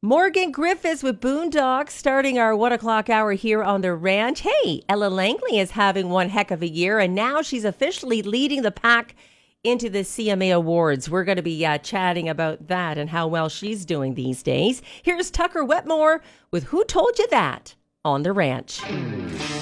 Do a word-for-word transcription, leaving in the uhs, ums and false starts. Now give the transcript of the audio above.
Morgan Griffiths with Boondocks starting our one o'clock hour here on the ranch. Hey, Ella Langley is having one heck of a year, and now she's officially leading the pack into the C M A Awards. We're going to be uh, chatting about that and how well she's doing these days. Here's Tucker Wetmore with Who Told You That on the ranch.